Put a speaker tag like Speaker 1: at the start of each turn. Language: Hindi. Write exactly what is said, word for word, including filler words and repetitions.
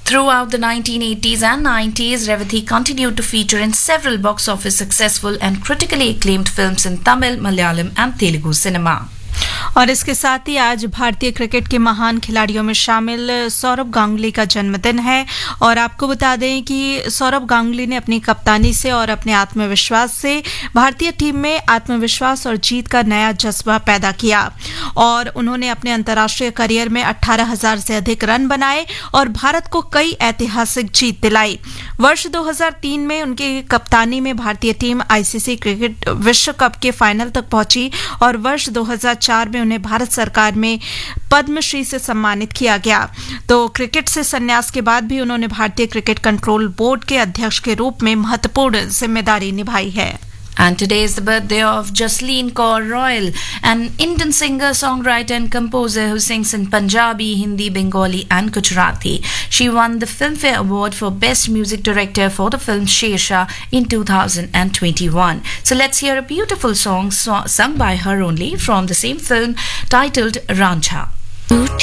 Speaker 1: Throughout the nineteen eighties and nineties, Revati continued to feature in several box office successful and critically acclaimed films in Tamil, Malayalam and Telugu cinema.
Speaker 2: और इसके साथ ही आज भारतीय क्रिकेट के महान खिलाड़ियों में शामिल सौरभ गांगुली का जन्मदिन है। और आपको बता दें कि सौरभ गांगुली ने अपनी कप्तानी से और अपने आत्मविश्वास से भारतीय टीम में आत्मविश्वास और जीत का नया जज्बा पैदा किया। और उन्होंने अपने अंतर्राष्ट्रीय करियर में अठारह हज़ार से अधिक रन बनाए और भारत को कई ऐतिहासिक जीत दिलाई। वर्ष दो हज़ार तीन में उनकी कप्तानी में भारतीय टीम आईसीसी क्रिकेट विश्व कप के फाइनल तक पहुंची और वर्ष दो हज़ार चार में उन्हें भारत सरकार में पद्मश्री से सम्मानित किया गया। तो क्रिकेट से संन्यास के बाद भी उन्होंने भारतीय क्रिकेट कंट्रोल बोर्ड के अध्यक्ष के रूप में महत्वपूर्ण जिम्मेदारी निभाई है।
Speaker 1: And today is the birthday of Jasleen Kaur Royal, an Indian singer, songwriter and composer who sings in Punjabi, Hindi, Bengali and Gujarati. She won the Filmfare Award for Best Music Director for the film Shersha in two thousand twenty-one. So let's hear a beautiful song so- sung by her only from the same film titled Ranjha.